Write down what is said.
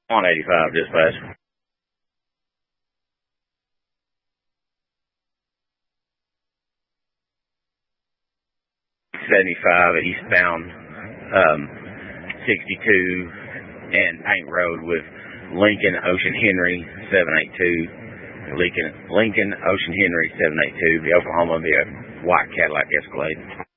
185 dispatch. 75 eastbound 62 and Paint Road with Lincoln Ocean Henry 782. Lincoln Ocean Henry 782. The Oklahoma will be a white Cadillac Escalade.